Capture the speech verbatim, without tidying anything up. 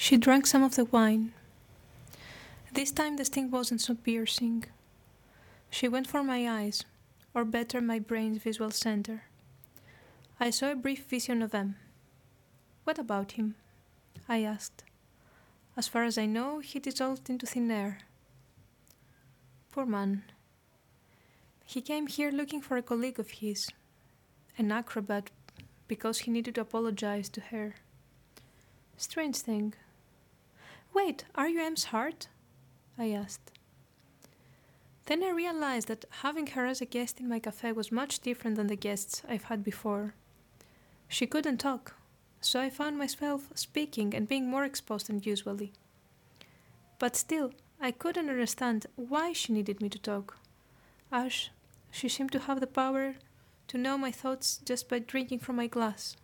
She drank some of the wine. This time the sting wasn't so piercing. She went for my eyes, or better, my brain's visual center. I saw a brief vision of them. "What about him?" I asked. "As far as I know, he dissolved into thin air." Poor man. He came here looking for a colleague of his, an acrobat, because he needed to apologize to her. Strange thing. "Wait, are you Em's heart?" I asked. Then I realized that having her as a guest in my cafe was much different than the guests I've had before. She couldn't talk, so I found myself speaking and being more exposed than usually. But still, I couldn't understand why she needed me to talk, as she seemed to have the power to know my thoughts just by drinking from my glass.